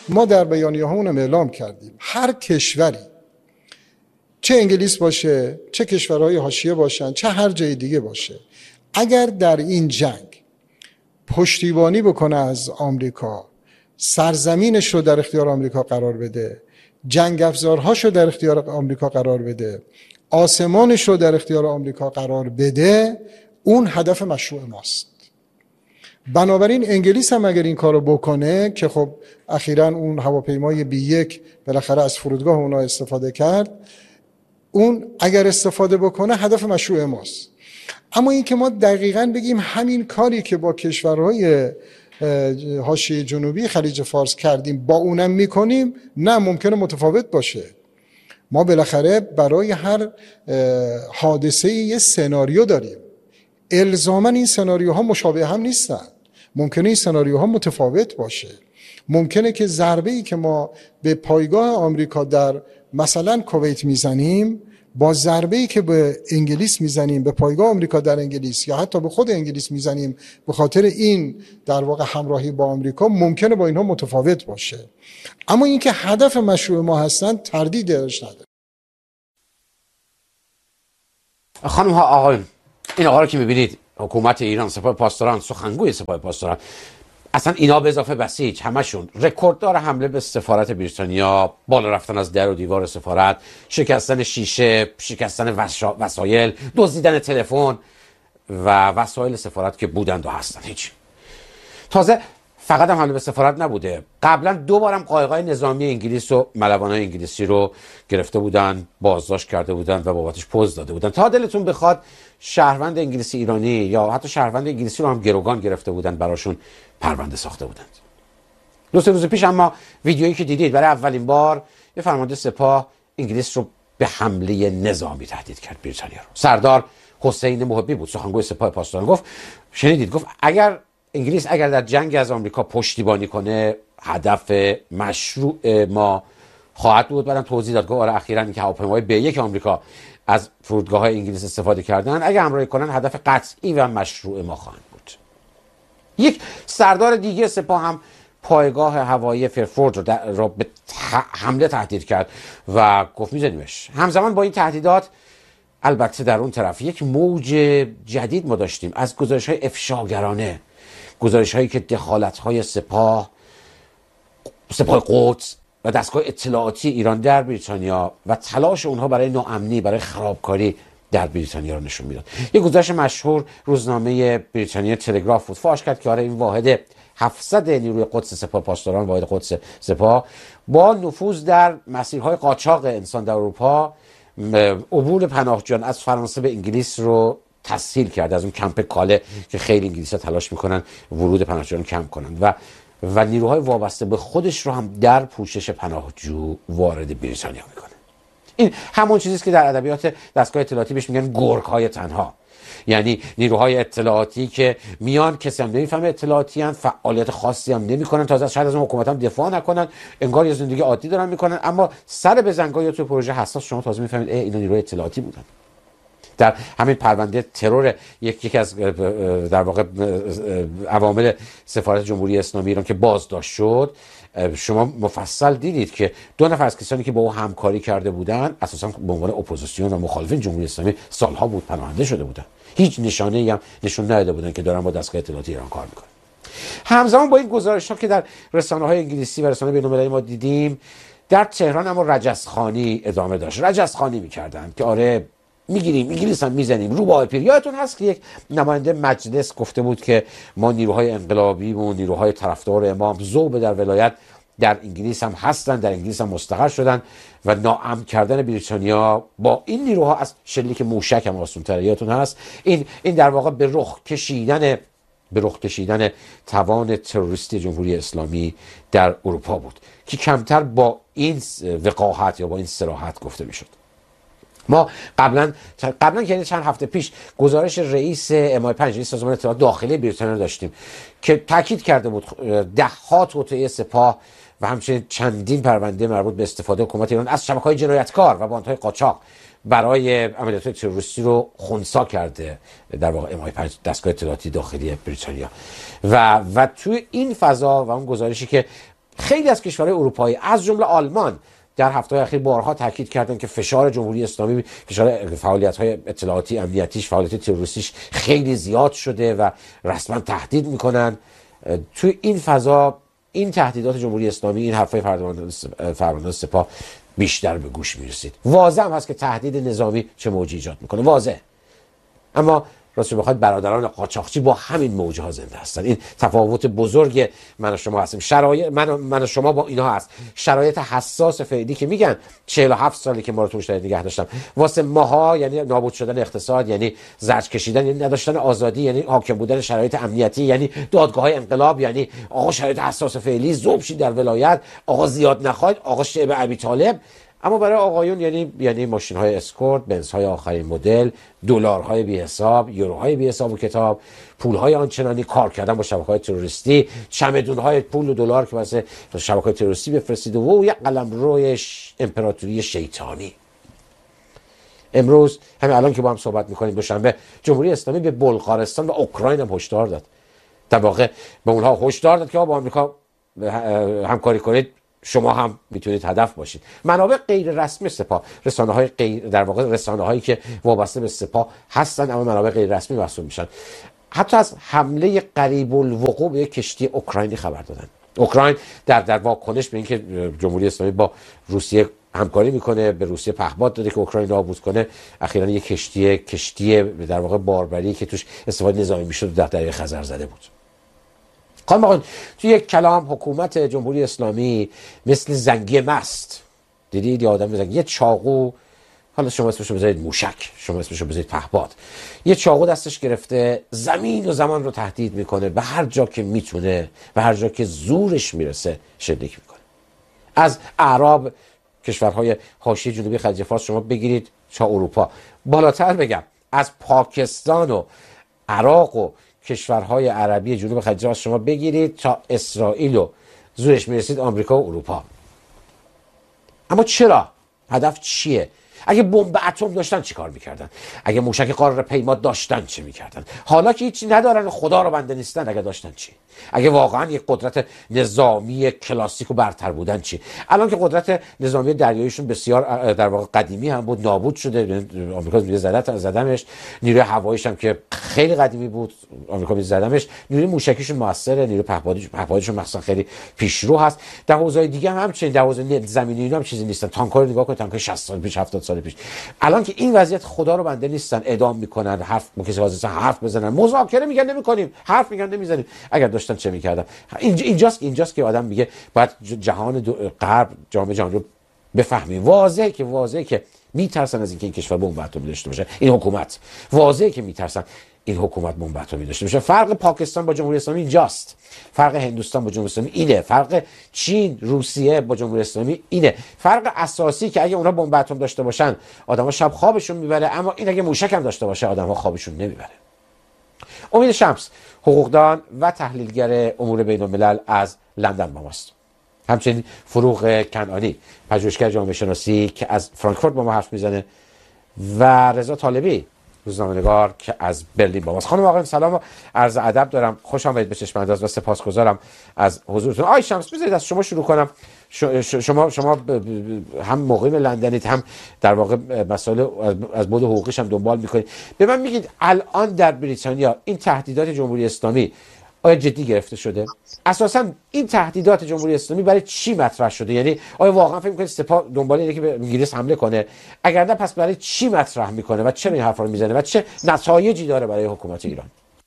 ما در بیانیه‌هامون اعلام کردیم هر کشوری، چه انگلیس باشه، چه کشورهای حاشیه باشن، چه هر جای دیگه باشه، اگر در این جنگ پشتیبانی بکنه از آمریکا، سرزمینش رو در اختیار آمریکا قرار بده، جنگ افزارهاش رو در اختیار آمریکا قرار بده، آسمانش رو در اختیار آمریکا قرار بده، اون هدف مشروع ماست. بنابراین انگلیس هم اگر این کارو بکنه، که خب اخیراً اون هواپیمای B1 بالاخره از فرودگاه اونا استفاده کرد، اون اگر استفاده بکنه هدف مشروع ماست. اما این که ما دقیقاً بگیم همین کاری که با کشورهای حاشیه جنوبی خلیج فارس کردیم با اونم میکنیم، نه، ممکنه متفاوت باشه. ما بالاخره برای هر حادثه یه سناریو داریم. الزاماً این سناریوها مشابه هم نیستن. ممکنه این سناریوها متفاوت باشه. ممکنه که ضربه‌ای که ما به پایگاه آمریکا در مثلا کویت میزنیم با ضربه‌ای که به انگلیس میزنیم، به پایگاه آمریکا در انگلیس یا حتی به خود انگلیس میزنیم به خاطر این در واقع همراهی با آمریکا، ممکنه با اینها متفاوت باشه. اما اینکه هدف مشروع ما هستن تردید درش نداره. خانم ها آقایون، این آقا رو که میبینید، حکومت ایران، سپاه پاسداران، سخنگوی سپاه پاسداران، اصلا اینا به اضافه بسیج همشون رکورددار حمله به سفارت بریتانیا، بالا رفتن از در و دیوار سفارت، شکستن شیشه، شکستن وسایل، دزدیدن تلفن و وسایل سفارت که بودند و هستن. هیچ. تازه فقط هم حمله به سفارت نبوده، قبلا 2 بارم قایق‌های نظامی انگلیس و ملوانای انگلیسی رو گرفته بودن، بازداشت کرده بودن و بابتش پوز داده بودن. تا دلتون بخواد شهروند انگلیسی ایرانی یا حتی شهروند انگلیسی رو هم گروگان گرفته بودن، براشون پرونده ساخته بودند. 2-3 روز پیش اما ویدیویی که دیدید، برای اولین بار یه فرمانده سپاه انگلیس رو به حمله نظامی تهدید کرد، بریتانیا رو. سردار حسین محبی بود، سخنگوی سپاه پاسداران، گفت، شنیدید، گفت اگر انگلیس در جنگ از آمریکا پشتیبانی کنه، هدف مشروع ما خواهد بود. بعدم توضیح داد، گفت آره اخیراً اینکه هواپیمای B1 آمریکا از فرودگاه‌های انگلیس استفاده کردن، اگه همراهی کنن هدف قطعی و مشروع ما خواهند بود. یک سردار دیگه سپاه هم پایگاه هوایی فرفورد رو به حمله تهدید کرد و گفت میزنیمش. همزمان با این تهدیدات، البته در اون طرف یک موج جدید ما داشتیم از گزارش‌های افشاگرانه، گزارش‌هایی که دخالت‌های سپاه قدس و دستگاه اطلاعاتی ایران در بریتانیا و تلاش اونها برای ناامنی، برای خرابکاری در بریتانیا رو نشون میداد. یک گزارش مشهور روزنامه بریتانیا تلگراف بود، فاش کرد که آره این واحد 700 نیروی قدس سپاه پاسداران، واحد قدس سپاه، با نفوذ در مسیرهای قاچاق انسان در اروپا، عبور پناهجویان از فرانسه به انگلیس رو تسهیل کرد، از اون کمپ کاله که خیلی انگلیس‌ها تلاش میکنن ورود پناهجویان کم کنن، و نیروهای وابسته به خودش رو هم در پوشش پناهجو وارد بریتانیا میکنه. این همون چیزیست که در ادبیات دستگاه اطلاعاتی بهش میگن گرگ‌های تنها، یعنی نیروهای اطلاعاتی که میان، کسی هم نمیفهمه اطلاعاتی ان، فعالیت خاصی هم نمیکنن، تازه شاید از اون حکومت هم دفاع نکنن، انگار یه زندگی عادی دارن میکنن، اما سر به زنگا یا تو پروژه حساس شما تازه میفهمید اینا نیروی اطلاعاتی بودن. در همین پرونده ترور یکی از در واقع عوامل سفارت جمهوری اسلامی ایران که بازداشت شد، شما مفصل دیدید که 2 نفر از کسانی که با او همکاری کرده بودند اساسا به عنوان اپوزیسیون و مخالفین جمهوری اسلامی سالها بود پناهنده شده بودند، هیچ نشانه‌ای هم نشون نداده بودند که دارن با دستگاه اطلاعاتی ایران کار میکنن. همزمان با این گزارش‌ها که در رسانه‌های انگلیسی و رسانه‌های بین‌المللی ما دیدیم، در تهران اما رجزخوانی ادامه داشت. رجزخوانی می‌کردند که آره میگیریم، انگلیس هم میزنیم، رو با پیر. یادتون هست که یک نماینده مجلس گفته بود که ما نیروهای انقلابی و نیروهای طرفدار امام ذوب در ولایت در انگلیس هم هستن، در انگلیس هم مستقر شدن و ناامن کردن بریتانیا با این نیروها از شلیک موشک هم آسان‌تره. یادتون هست این در واقع به رخ کشیدن توان تروریستی جمهوری اسلامی در اروپا بود که کمتر با این وقاحت یا با این صراحت گفته میشد. ما قبلا که چند هفته پیش گزارش رئیس MI5 رئیس سازمان اطلاعات داخلی بریتانیا داشتیم که تاکید کرده بود ده‌ها توطئه سپاه و همچنین چندین پرونده مربوط به استفاده حکومت ایران از شبکه‌های جنایتکار و باندهای قاچاق برای عملیات تروریستی رو خنثی کرده در واقع MI5 دستگاه اطلاعاتی داخلی بریتانیا و توی این فضا و اون گزارشی که خیلی از کشورهای اروپایی از جمله آلمان در هفته‌های اخیر بارها تاکید کردن که فشار جمهوری اسلامی، فشار فعالیت‌های اطلاعاتی امنیتیش، فعالیت تروریستیش خیلی زیاد شده و رسما تهدید میکنن. توی این فضا این تهدیدات جمهوری اسلامی، این حرفای فرماندهان سپاه بیشتر به گوش میرسید. واضح هم هست که تهدید نظامی چه موجی ایجاد میکنه، واضح. اما راستش بخواید برادران قاچاقچی با همین موجه ها زنده هستن. این تفاوت بزرگ من و شما هستیم. شرایط من و شما با اینها هست. شرایط حساس فعلی که میگن 47 سالی که ما رو توش نگه داشتن، واسه ماها یعنی نابود شدن اقتصاد، یعنی زرج کشیدن، یعنی نداشتن آزادی، یعنی حاکم بودن شرایط امنیتی، یعنی دادگاه‌های انقلاب، یعنی آقا شرایط حساس فعلی، ذوب شید در ولایت، آقا زیاد نخواید، آقا شعب ابی طالب. اما برای آقایون یعنی ماشین‌های اسکورت، بنزهای آخرین مدل، دلارهای بی حساب، یوروهای بی حساب و کتاب، پولهای آنچنانی، کار کردن با شبکه‌های تروریستی، چمدون‌های پول و دلار که واسه شبکه‌های تروریستی بفرستید و یک قلمروی امپراتوری شیطانی. امروز همین الان که با هم صحبت می‌کنیم دوشنبه، جمهوری اسلامی به بلغارستان و اوکراین هم هشدار داد. در واقع به اونها هشدار داد که با آمریکا همکاری کنید، شما هم میتونید هدف باشید. منابع غیر رسمی سپاه، رسانه‌های در واقع رسانه‌هایی که وابسته به سپاه هستن اما منابع غیر رسمی محسوب میشن، حتی از حمله قریب الوقوع به یک کشتی اوکراینی خبر دادن. اوکراین در واکنش به اینکه جمهوری اسلامی با روسیه همکاری میکنه، به روسیه پهپاد داده که اوکراین نابود کنه، اخیراً یک کشتی در واقع باربری که توش استفاده نظامی میشد در دریای خزر زده بود. خانم آقایون، توی یک کلام حکومت جمهوری اسلامی مثل زنگی مست، دیدید یه آدم زنگی، یه چاقو، حالا شما اسمشو بذارید موشک، شما اسمشو بذارید پهپاد، یه چاقو دستش گرفته زمین و زمان رو تهدید میکنه، به هر جا که میتونه، به هر جا که زورش میرسه شلیک میکنه. از اعراب، کشورهای حاشیه جنوبی خلیج فارس شما بگیرید تا اروپا، بالاتر بگم از پاکستان و عراق و کشورهای عربی جنوب خلیج فارس شما بگیرید تا اسرائیل و زورش میرسید آمریکا و اروپا. اما چرا؟ هدف چیه؟ اگه بمب اتم داشتن چی کار میکردن؟ اگه موشک قاره پیما داشتن چی میکردن؟ حالا که هیچی ندارن، خدا رو بنده نیستن، اگه داشتن چی؟ اگه واقعا یک قدرت نظامی کلاسیک و برتر بودن چی؟ الان که قدرت نظامی دریاییشون بسیار در واقع قدیمی هم بود، نابود شده، آمریکا میگه زدمش، نیروی هواییش هم که خیلی قدیمی بود، آمریکا میگه زدمش، نیروی موشکیشون موثره، نیروی پهپادیشون مثلا خیلی پیشرو هست. در حوزه‌های دیگه هم همچنین، در حوزه زمینی اینا هم چیزی نیستن. تانک‌ها رو نگاه کن، تانک 60 سال پیش، 70 سال پیش. الان که این وضعیت، خدا رو بنده نیستن، اعدام میکنن، حرف با کسی حاضر حرف بزنن، مذاکره میگن نمیکنیم، حرف میگن نمیزنیم. اگر داشتن چه میکردن؟ اینجاست که آدم میگه باید جهان غرب، جامعه جهانی رو بفهمیم. واضحه که میترسن از اینکه این کشور بمب اتمی داشته باشه. این حکومت واضحه که میترسن این حکومت بمب اتمی داشته باشه. فرق پاکستان با جمهوری اسلامی اینجاست، فرق هندوستان با جمهوری اسلامی اینه، فرق چین، روسیه با جمهوری اسلامی اینه. فرق اساسی که اگه اونا بمب اتم داشته باشن آدما شب خوابشون میبره، اما این اگه موشک هم داشته باشه آدما خوابشون نمیبره. امید شمس، حقوقدان و تحلیلگر امور بین الملل از لندن با ماست. همچنین فروغ کنعانی، پژوهشگر جامعه شناسی که از فرانکفورت با ما حرف میزنه، و رضا طالبی، روزنامه‌نگار که از برلین با ماست. خانم آقایان سلام و عرض ادب دارم، خوش آمدید به چشم انداز و سپاسگزارم از حضورتون. آقای شمس، بذارید از شما شروع کنم. شما هم مقیم لندنید، هم در واقع مسائل از بعد حقوقیش هم دنبال میکنید. به من میگید الان در بریتانیا این تهدیدات جمهوری اسلامی آیا جدی گرفته شده؟ اساساً این تهدیدات جمهوری اسلامی برای چی مطرح شده؟ یعنی آیا واقعا فکر می‌کنید سپاه دنبال اینه که به انگلیس حمله کنه؟ اگر نه پس برای چی مطرح میکنه و چرا این حرفا رو میزنه و چه نتایجی داره برای حکومت ایران؟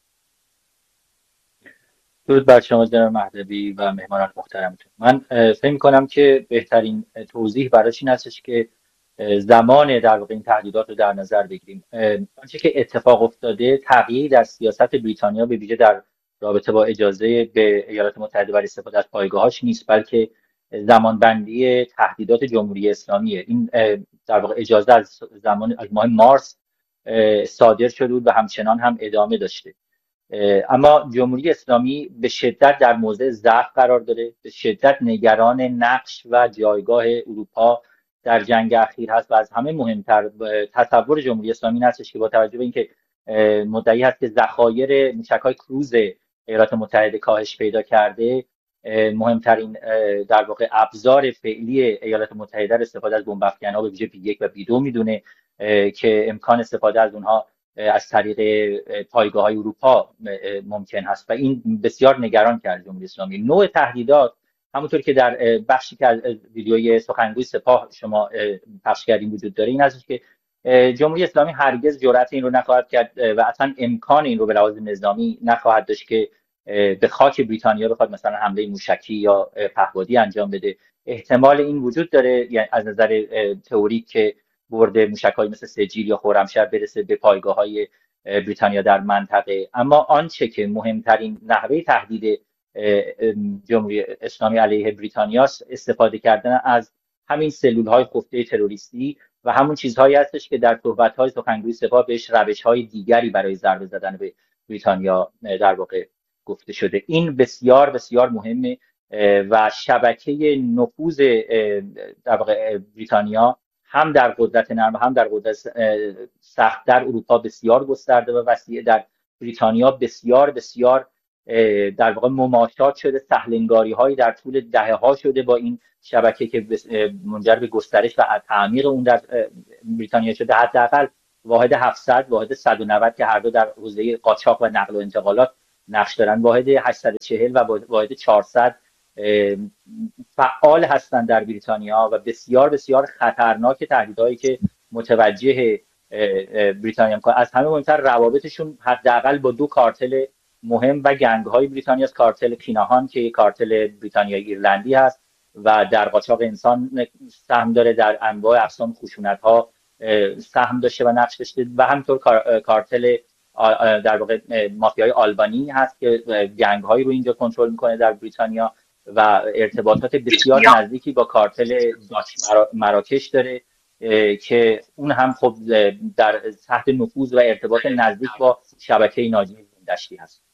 درود بر شما جناب مهدوی و مهمانان محترمتون. من فکر می‌کنم که بهترین توضیح براش این هستش که زمان در واقع این تهدیدات رو در نظر بگیریم. آنچه که اتفاق افتاده تغییری در سیاست بریتانیا به ویژه در رابطه با اجازه به ایالات متحده برای استفاده از پایگاهاش نیست، بلکه زمانبندی تهدیدات جمهوری اسلامیه. این در واقع اجازه از ماه مارس صادر شده بود و همچنان هم ادامه داشته. اما جمهوری اسلامی به شدت در موضع ضعف قرار داره، به شدت نگران نقش و جایگاه اروپا در جنگ اخیر هست و از همه مهمتر تصور جمهوری اسلامی این هستش که با توجه به اینکه مدعی هست که ذخایر موشک‌های کروز ایالات متحده کاهش پیدا کرده، مهمترین در واقع ابزار فعلی ایالات متحده استفاده از بمب افکن‌ها به ویژه P1 و P2 میدونه که امکان استفاده از اونها از طریق پایگاه‌های اروپا ممکن هست و این بسیار نگران کرد جمهوری اسلامی. نوع تهدیدات همونطور که در بخشی که از ویدیوی سخنگوی سپاه شما پخش کردین وجود داره، این است که جمهوری اسلامی هرگز جرأت این رو نخواهد کرد و اصلا امکان این رو به لحاظ نظامی نخواهد داشت که به خاک بریتانیا بخواد مثلا حمله موشکی یا پهپادی انجام بده. احتمال این وجود داره، یعنی از نظر تئوریک، که برد موشک‌های مثل سجیل یا خرمشهر برسه به پایگاه‌های بریتانیا در منطقه. اما آنچه که مهمترین نحوه تهدید جمهوری اسلامی علیه بریتانیا استفاده کردن از همین سلول‌های خفته تروریستی و همون چیزهایی هستش که در صحبت‌های سخنگوی سپاه بهش روش‌های دیگری برای ضربه زدن به بریتانیا در واقع گفته شده. این بسیار بسیار مهمه و شبکه نفوذ در واقع بریتانیا هم در قدرت نرم هم در قدرت سخت در اروپا بسیار گسترده و وسیع، در بریتانیا بسیار بسیار در واقع مماشات شده، سهلنگاری هایی در طول دهه ها شده با این شبکه که منجر به گسترش و تعمیق اون در بریتانیا شده. حداقل واحد 700 واحد 190 که هر دو در حوزه قاچاق و نقل و انتقالات نقش دارن، واحد 840 و واحد 400 فعال هستند در بریتانیا و بسیار بسیار خطرناک تهدیدهایی که متوجه بریتانیا میکنه. از همه مهمتر روابطشون حداقل با دو کارتل مهم و گنگ های بریتانیا است. کارتل کیناهان که کارتل بریتانیایی ایرلندی هست و در قاچاق انسان سهم داره، در انواع اقسام خشونت ها سهم داشته و نقش داشته، و همینطور کارتل در واقع مافیای آلبانی هست که گنگ هایی رو اینجا کنترل میکنه در بریتانیا و ارتباطات بسیار نزدیکی با کارتل داچ مراکش داره که اون هم خب در تحت نفوذ و ارتباط نزدیک با شبکه ناجی دشتی هست.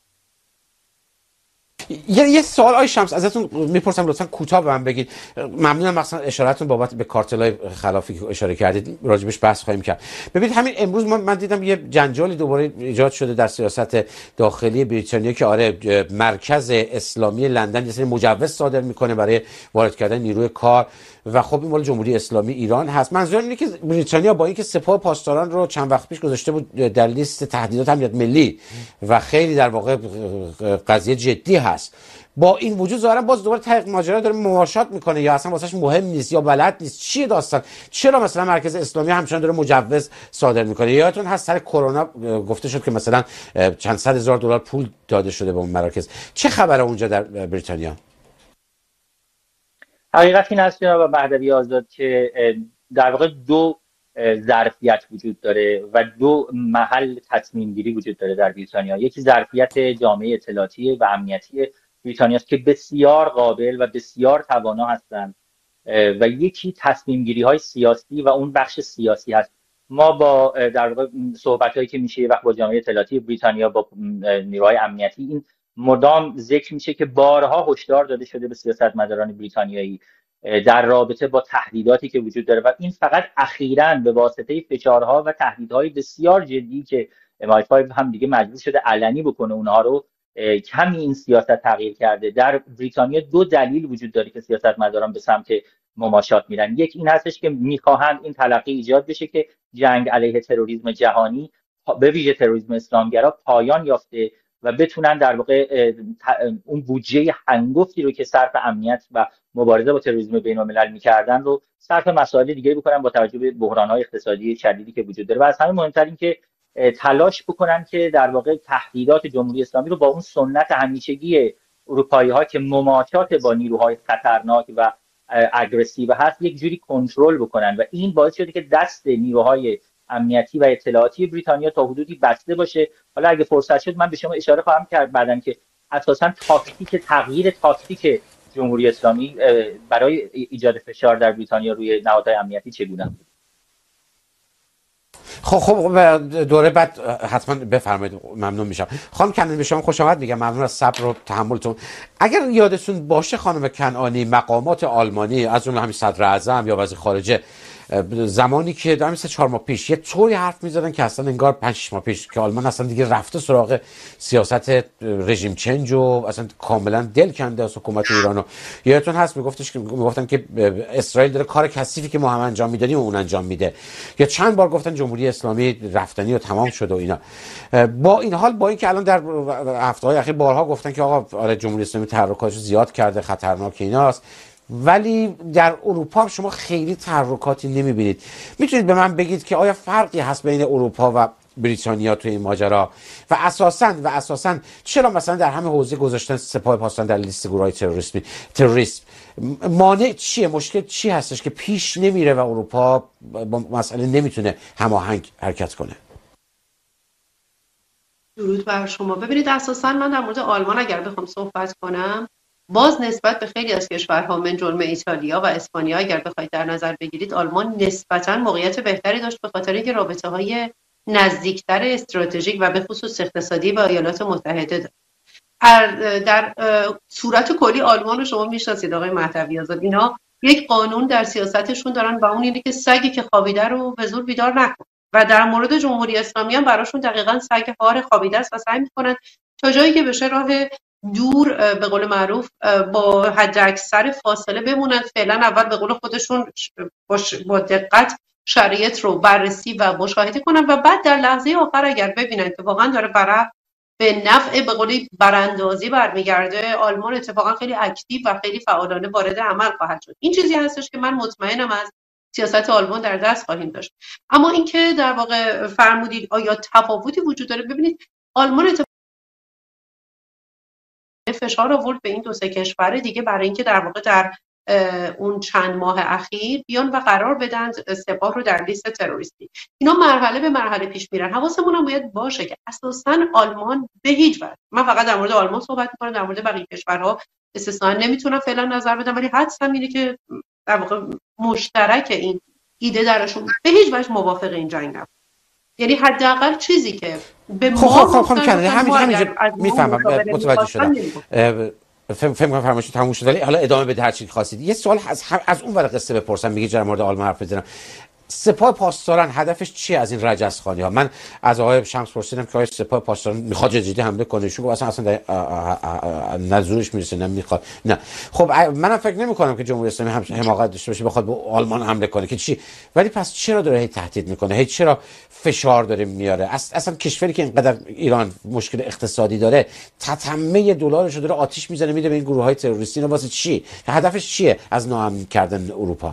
یه سوال آقای شمس ازتون میپرسم، لطفا کوتاه به من بگید. ممنونم مثلا اشارتون بابت به کارتل‌های خلافی که اشاره کردید، راجبش بحث خواهیم کرد. ببینید همین امروز من دیدم یه جنجالی دوباره ایجاد شده در سیاست داخلی بریتانیا که آره مرکز اسلامی لندن یه سری مجوز صادر میکنه برای وارد کردن نیروی کار و خب این مال جمهوری اسلامی ایران هست. منظورم اینه که بریتانیا با اینکه سپاه پاسداران رو چند وقت پیش گذاشته بود در لیست تهدیدات امنیت ملی و خیلی در واقع قضیه جدی هست، با این وجود ظاهرا باز دوباره تحقیق ماجرا داره مماشات میکنه یا اصلا واسش مهم نیست یا بلد نیست. چیه داستان؟ چرا مثلا مرکز اسلامی همچنان داره مجوز صادر میکنه؟ یادتون هست سر کرونا گفته شد که مثلا چند صد هزار دلار پول داده شده به اون مراکز. چه خبره اونجا در بریتانیا؟ حقیقت این است جناب مهدوی آزاد که در واقع دو ظرفیت وجود داره و دو محل تصمیم گیری وجود داره در بریتانیا. یکی ظرفیت جامعه اطلاعاتی و امنیتی بریتانیا است که بسیار قابل و بسیار توانا هستند و یکی تصمیم گیری های سیاسی و اون بخش سیاسی هست. ما با در واقع صحبت هایی که میشه وقت با جامعه اطلاعاتی بریتانیا، با نیروهای امنیتی، این مدام ذکر میشه که بارها هشدار داده شده به سیاستمداران بریتانیایی در رابطه با تهدیداتی که وجود داره و این فقط اخیراً به واسطه فشارها و تهدیدهای بسیار جدی که MI5 هم دیگه مجبور شده علنی بکنه اونها رو، کمی این سیاست تغییر کرده. در بریتانیا دو دلیل وجود داره که سیاستمداران به سمت مماشات میرن. یک این هستش که میخواهند این تلقی ایجاد بشه که جنگ علیه تروریسم جهانی، به ویژه تروریسم اسلامگرا، پایان یافته و بتونن در واقع اون بودجه هنگفتی رو که صرف امنیت و مبارزه با تروریسم بین‌الملل می‌کردن رو صرف مسائل دیگه بکنن با توجه به بحران‌های اقتصادی شدیدی که وجود داره. و از همه مهمتر این که تلاش بکنن که در واقع تهدیدات جمهوری اسلامی رو با اون سنت همیشگی اروپایی‌ها که مماشات با نیروهای خطرناک و اگریسیو هست یک جوری کنترل بکنن و این باعث شده که دست نیروهای امنیتی و اطلاعاتی بریتانیا تا حدودی بسته باشه. حالا اگه فرصت شد من به شما اشاره خواهم کرد بعداً که اساساً تغییر تاکتیک جمهوری اسلامی برای ایجاد فشار در بریتانیا روی نهادهای امنیتی چگونه بود. خب دوره بعد حتما بفرمایید، ممنون میشم. خانم کنعانی به شما خوش آمد میگم، ممنون از صبر و تحملتون. اگر یادتون باشه خانم کنعانی، مقامات آلمانی از جمله همین صدر اعظم یا وزیر خارجه زمانی که در مثل 4 ماه پیش یه طوری حرف می‌زدن که اصلا انگار 5 ماه پیش که آلمان اصلا دیگه رفته سراغ سیاست رژیم چنج و اصلا کاملا دل کنده از حکومت ایران. یادتون هست میگفتن که اسرائیل داره کار کثیفی که ما هم انجام میدادیم و اون انجام میده، یا چند بار گفتن جمهوری اسلامی رفتنی و تمام شده و اینا. با این حال، با اینکه الان در هفته‌های اخیر بارها گفتن که آقا آره جمهوری اسلامی تحرکاتش زیاد کرده، خطرناک ایناست، ولی در اروپا شما خیلی تحرکاتی نمیبینید. میتونید به من بگید که آیا فرقی هست بین اروپا و بریتانیا توی این ماجرا و اساساً چرا مثلا در همه حوزه گذاشتن سپاه پاسداران در لیست گروه‌های تروریسم؟ مانع چیه؟ مشکل چی هستش که پیش نمیره و اروپا با مسئله نمیتونه هماهنگ حرکت کنه؟ درود بر شما. ببینید اساساً من در مورد آلمان اگر بخوام صحبت کنم، باز نسبت به خیلی از کشورها من جرم ایتالیا و اسپانیا اگر بخواید در نظر بگیرید، آلمان نسبتاً موقعیت بهتری داشت به خاطر اینکه رابطه‌های نزدیکتر استراتژیک و به خصوص اقتصادی با ایالات متحده داشت. در صورت کلی آلمان رو شما میشناسید آقای مهدوی آزاد، اینا یک قانون در سیاستشون دارن و اون اینه که سگی که خوابیده رو به زور بیدار نکن، و در مورد جمهوری اسلامی هم براشون دقیقاً سگ هار خوابیده است و سعی میکنن تا جایی که بشه راه دور به قول معروف با حداکثر فاصله بمونن. فعلا اول به قول خودشون با دقت شرایط رو بررسی و مشاهده کنن و بعد در لحظه آخر اگر ببینن که واقعا داره به نفع به قولی براندازی برمیگرده، آلمان اتفاقا خیلی اکتیو و خیلی فعالانه وارد عمل خواهد شد. این چیزی هستش که من مطمئنم از سیاست آلمان در دست خواهیم داشت. اما اینکه در واقع فرمودید آیا تفاوتی وجود داره، ببینید آلمان فشار آورد به این دو سه کشور دیگه برای اینکه در واقع در اون چند ماه اخیر بیان و قرار بدن سپاه رو در لیست تروریستی. اینا مرحله به مرحله پیش میرن. حواسمون هم باید باشه که اساساً آلمان به هیچ وجه، من فقط در مورد آلمان صحبت می‌کنم، در مورد بقیه کشورها استثنا نمیتونم فعلا نظر بدم، ولی حدسم اینه که در واقع مشترک این ایده درشون به هیچ وجه موافق این جنگ نبود. یعنی حداقل چیزی که به ما خب کنه همینجا میفهمم، متوجه شدم. فهم کنم فرمایشتون تموم شد، ولی حالا ادامه بده هر چی خواستید. یه سوال از اون ور قصه بپرسم، میگی در مورد آلمان حرف بزنم. سپاه پاسداران هدفش چیه از این رجزخوانی ها؟ من از آقای شمس پرسیدم که آقای سپاه پاسداران میخواد جدی حمله کنه، شو اصلا نزورش میرسه نمیخواد. نه خب منم فکر نمی کنم که جمهوری اسلامی حماقت داشته باشه بخواد به آلمان حمله کنه که چی، ولی پس چرا داره هی تهدید میکنه، هی چرا فشار داره میاره؟ اصلا کشوری که اینقدر ایران مشکل اقتصادی داره، تتمه دلارش رو داره آتیش میزنه میده به این گروه های تروریستی، واسه چی؟ هدفش چیه از ناامن کردن اروپا؟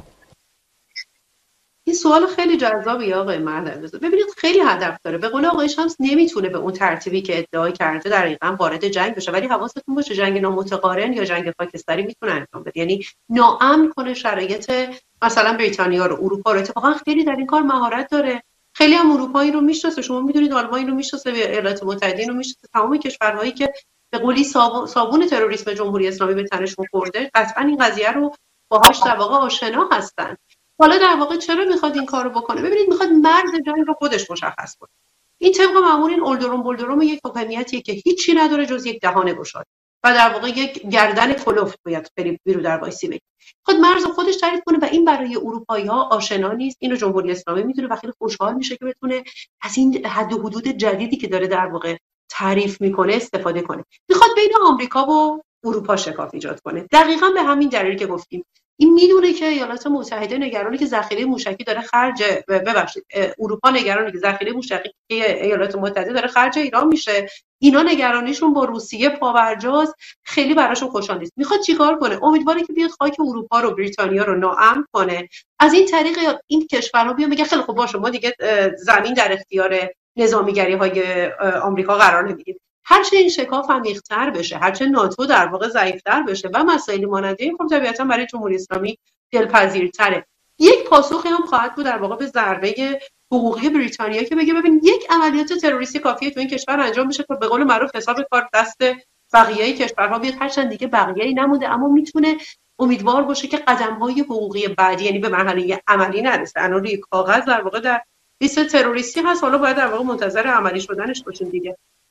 این سوال خیلی جذابیه آقای مهدوی. ببینید خیلی هدف داره. به قول آقای شمس نمیتونه به اون ترتیبی که ادعا کرده دقیقاً وارد جنگ بشه، ولی حواستون باشه جنگ نامتقارن یا جنگ خاکستری میتونه انجام بده، یعنی ناامن کنه شرایط مثلا بریتانیا رو، اروپا رو. اتفاقا خیلی در این کار مهارت داره. خیلی هم اروپایی رو میشناسه، شما میدونید آلمان رو میشناسه، ایالات متحده رو میشناسه، تمام کشورهایی که به قولی صابون تروریسم جمهوری اسلامی به تنشون خورده قطعاً این قضیه رو باهاش در واقع آشنا هستن. حالا در واقع چرا میخواد این کارو بکنه؟ ببینید میخواد مرز جنگ رو خودش مشخص کنه. این طبق معمول این اولدروم یک حکومتیه که هیچی نداره جز یک دهان گشاد و در واقع یک گردن کلفت باید بیرو در وایسی بگیره. خود مرز خودش تعریف کنه و این برای اروپایی‌ها آشنا نیست. اینو جمهوری اسلامی میدونه و خیلی خوشحال میشه که بتونه از این حد و حدود جدیدی که داره در واقع تعریف میکنه استفاده کنه. میخواد بین آمریکا و اروپا شکاف ایجاد کنه. دقیقاً به همین دلیل که گفتیم. این میدونه که ایالات متحده نگرانه که ذخیره موشکی داره خرج اروپا نگرانه که ذخیره موشکی ایالات متحده داره خرج ایران میشه. اینا نگرانیشون با روسیه پاورجاست، خیلی براشون خوشحال نیست. میخواد چیکار کنه؟ امیدواره که بیاد خاک اروپا رو، بریتانیا رو ناامن کنه. از این طریق این کشورها بیان بگن خیلی خوب باشه ما دیگه زمین در اختیار نظامیگری‌های آمریکا قرار نمیدیم. هرچه این شکاف عمیق‌تر بشه، هرچه ناتو در واقع ضعیف‌تر بشه و مسائلی مانند این خب طبیعتاً برای جمهوری اسلامی دلپذیرتره. یک پاسخی هم خواهد بود در واقع به ضربه حقوقی بریتانیا که بگه ببین یک عملیات تروریستی کافیه تو این کشور انجام بشه که به قول معروف حساب کار دست بقیه کشورها بیاد، هرچند دیگه بقیه‌ای نمونده، اما میتونه امیدوار باشه که قدم‌های حقوقی بعدی یعنی به مرحله عملی نرسه. الان روی کاغذ در واقع در لیست تروریستی هست، حالا باید در واقع منتظر عملی شدنش باشیم دیگه.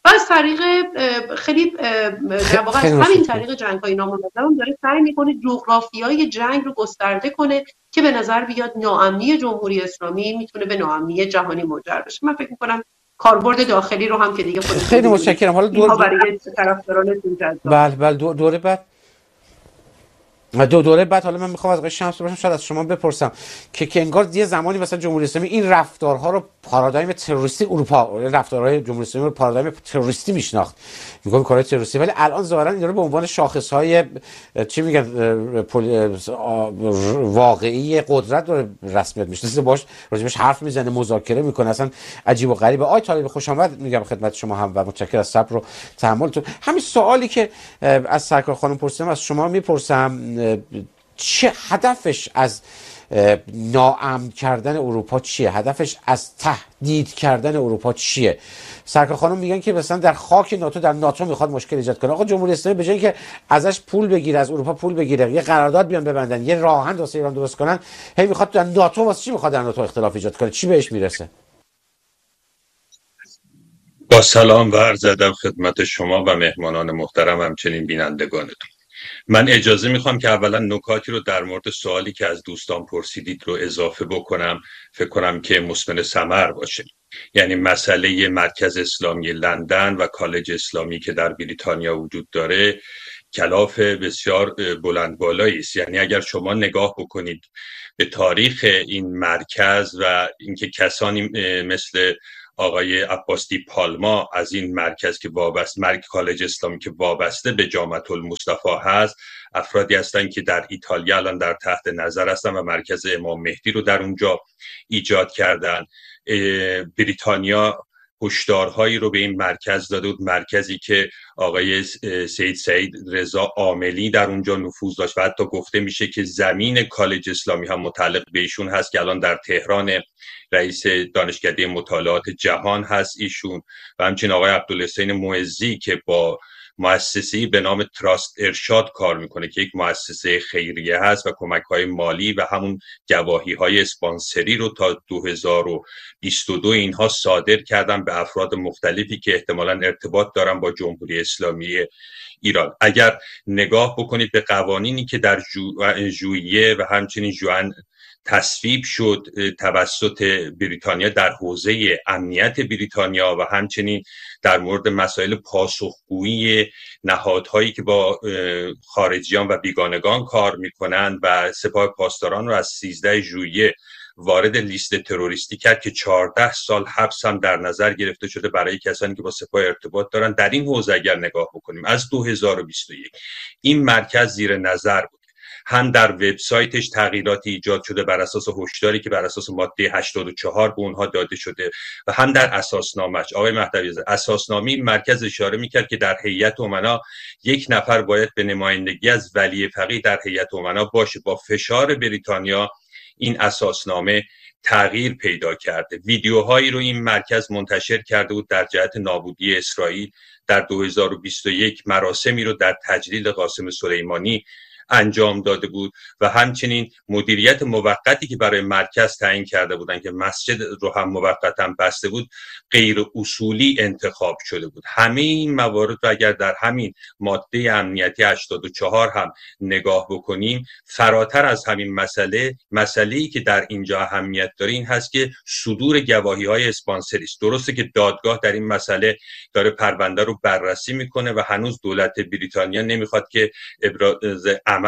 و از طریق خیلی در واقع از همین طریق جنگ‌های نامنظم داره سعی میکنه جغرافیای جنگ رو گسترده کنه که به نظر بیاد ناامنی جمهوری اسلامی میتونه به ناامنی جهانی منجر بشه. من فکر میکنم کاربرد داخلی رو هم که دیگه خیلی متشکرم. حالا برای طرفداران بله دوره بعد حالا من میخوام از آقای شمس بپرسم، شاید از شما بپرسم که انگار یه زمانی مثلا جمهوری اسلامی این رفتارها رو پارادایم تروریستی اروپا، رفتارهای جمهوری اسلامی رو پارادایم تروریستی میشناخت، میگم کارهای تروریستی، ولی الان ظاهرا اینا رو به عنوان شاخصهای چی میگن واقعی قدرت رو رسمیت میشناسه، باش راجبش حرف میزنه، مذاکره میکنه، اصلا عجیب و غریبه. آقای طالبی خوش آمد میگم خدمت شما هم و متشکرم از صبر و تحملتون. همین سوالی که از سرکار خانم پرسیدم از شما میپرسم، چه هدفش از ناامن کردن اروپا چیه؟ هدفش از تهدید کردن اروپا چیه؟ سرکار خانم میگن که مثلا در خاک ناتو، در ناتو میخواد مشکل ایجاد کنه. آقا جمهوری اسلامی به جای اینکه ازش پول بگیره، از اروپا پول بگیره، یه قرارداد بیان ببندن، یه راهن واسه ایران درست کنن، هی میخواد در ناتو واسه چی میخواد در ناتو اختلاف ایجاد کنه؟ چی بهش میرسه؟ با سلام و عرض ادب خدمت شما و مهمانان محترم، همچنین بینندگانتون. من اجازه میخوام که اولا نکاتی رو در مورد سوالی که از دوستان پرسیدید رو اضافه بکنم، فکر کنم که مثمر ثمر باشه. یعنی مسئله مرکز اسلامی لندن و کالج اسلامی که در بریتانیا وجود داره کلاف بسیار بلند بالایی است. یعنی اگر شما نگاه بکنید به تاریخ این مرکز و اینکه کسانی مثل آقای عباس دی پالما از این مرکز که وابسته، کالج اسلامی که وابسته به جامعة المصطفى هست، افرادی هستند که در ایتالیا الان در تحت نظر هستن و مرکز امام مهدی رو در اونجا ایجاد کردن. بریتانیا هشدارهایی رو به این مرکز داده بود، مرکزی که آقای سید رضا عاملی در اونجا نفوذ داشت و حتی گفته میشه که زمین کالج اسلامی هم متعلق به ایشون هست که الان در تهران رئیس دانشکده مطالعات جهان هست ایشون، و همچنین آقای عبدالحسین معزی که با مؤسسه‌ای به نام تراست ارشاد کار میکنه که یک مؤسسه خیریه هست و کمک‌های مالی و همون گواهی‌های اسپانسری رو تا 2022 اینها صادر کردن به افراد مختلفی که احتمالاً ارتباط دارن با جمهوری اسلامی ایران. اگر نگاه بکنید به قوانینی که در ژوئیه و همچنین ژوئن تصویب شد توسط بریتانیا در حوزه امنیت بریتانیا و همچنین در مورد مسائل پاسخگویی نهادهایی که با خارجیان و بیگانگان کار میکنن و سپاه پاسداران رو از 13 ژوئیه وارد لیست تروریستی کرد که 14 سال حبس هم در نظر گرفته شده برای کسانی که با سپاه ارتباط دارن. در این حوزه اگر نگاه بکنیم از 2021 این مرکز زیر نظر بود، هم در وبسایتش تغییراتی ایجاد شده بر اساس هشداری که بر اساس ماده 84 به اونها داده شده و هم در اساسنامه‌اش. آقای مهدوی اساسنامه مرکز اشاره میکرد که در هیئت امنا یک نفر باید به نمایندگی از ولی فقیه در هیئت امنا باشه. با فشار بریتانیا این اساسنامه تغییر پیدا کرده. ویدیوهایی رو این مرکز منتشر کرده بود در جهت نابودی اسرائیل. در 2021 مراسمی رو در تجلیل قاسم سلیمانی انجام داده بود و همچنین مدیریت موقتی که برای مرکز تعیین کرده بودن که مسجد رو هم موقتا بسته بود غیر اصولی انتخاب شده بود. همه این موارد رو اگر در همین ماده امنیتی 84 هم نگاه بکنیم، فراتر از همین مسئله‌ای که در اینجا اهمیت داره این هست که صدور گواهی‌های اسپانسری است. درسته که دادگاه در این مسئله داره پرونده رو بررسی میکنه و هنوز دولت بریتانیا نمیخواد که ابراز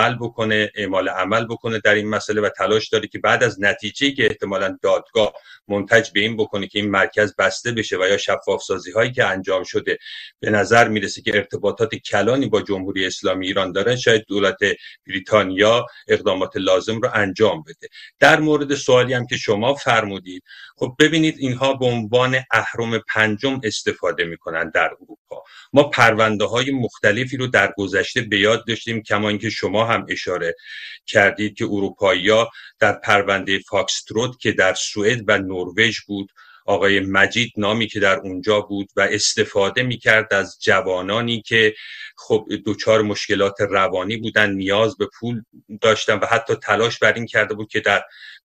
اعمال عمل بکنه در این مسئله و تلاش داره که بعد از نتیجه‌ای که احتمالاً دادگاه منتج به این بکنه که این مرکز بسته بشه و یا شفاف سازی هایی که انجام شده به نظر میرسه که ارتباطات کلانی با جمهوری اسلامی ایران داره، شاید دولت بریتانیا اقدامات لازم رو انجام بده. در مورد سوالی هم که شما فرمودید، خب ببینید اینها به عنوان اهرم پنجم استفاده میکنن در اروپا. ما پرونده های مختلفی رو در گذشته به یاد داشتیم، کما اینکه شما هم اشاره کردید که اروپایی‌ها در پرونده فاکستروت که در سوئد و نروژ بود، آقای مجید نامی که در اونجا بود و استفاده میکرد از جوانانی که خب دچار مشکلات روانی بودن، نیاز به پول داشتن و حتی تلاش بر این کرده بود که در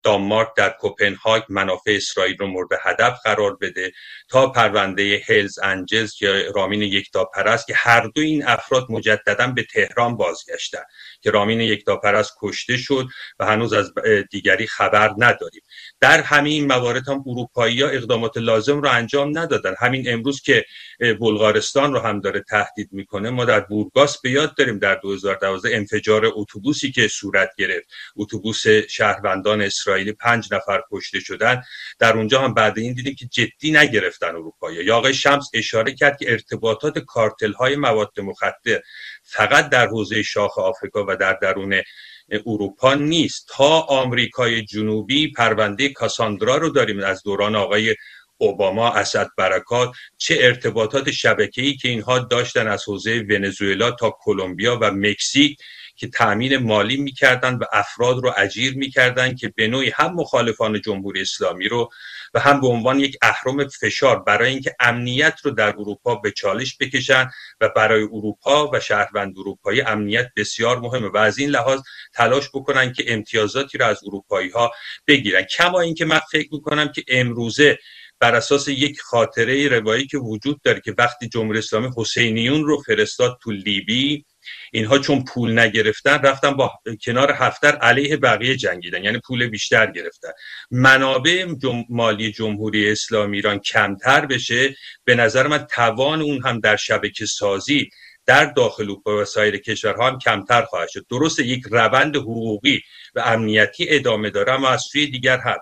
دانمارک در کوپنهاگ منافع اسرائیل رو مورد هدف قرار بده، تا پرونده هلز انجلز یا رامین یکتاپرست که هر دو این افراد مجددا به تهران بازگشتن که رامین یکتاپرست کشته شد و هنوز از دیگری خبر نداریم. در همین موارد هم اروپایی‌ها اقدامات لازم رو انجام ندادن. همین امروز که بلغارستان رو هم داره تهدید میکنه، ما در بورگاس به یاد داریم در 2012 انفجار اتوبوسی که صورت گرفت، اتوبوس شهروندان اسرائیلی 5 نفر کشته شدن. در اونجا هم بعد این دیدیم که جدی نگرفتن اروپایی‌ها. یا آقای شمس اشاره کرد که ارتباطات کارتل‌های مواد مخدر فقط در حوزه شاخ آفریقا و در درون اروپا نیست. تا آمریکای جنوبی پرونده کاساندرا رو داریم از دوران آقای اوباما، اسد برکات، چه ارتباطات شبکه‌ای که اینها داشتن از حوزه ونزوئلا تا کلمبیا و مکزیک که تأمین مالی میکردن و افراد رو اجیر میکردن که به نوعی هم مخالفان جمهوری اسلامی رو و هم به عنوان یک اهرم فشار برای اینکه امنیت رو در اروپا به چالش بکشن و برای اروپا و شهروند اروپایی امنیت بسیار مهمه و از این لحاظ تلاش بکنن که امتیازاتی رو از اروپایی ها بگیرن. کما اینکه من فکر میکنم که امروزه بر اساس یک خاطره روایی که وجود داره که وقتی جمهوری اسلامی حسینیون رو فرستاد تو لیبی، اینها چون پول نگرفتن رفتن با کنار هفتر علیه بقیه جنگیدن، یعنی پول بیشتر گرفتن. منابع مالی جمهوری اسلامی ایران کمتر بشه، به نظر من توان اون هم در شبکه سازی در داخل اروپا و سایر کشورها هم کمتر خواهد شد. درسته یک روند حقوقی و امنیتی ادامه داره، اما از سوی دیگر هم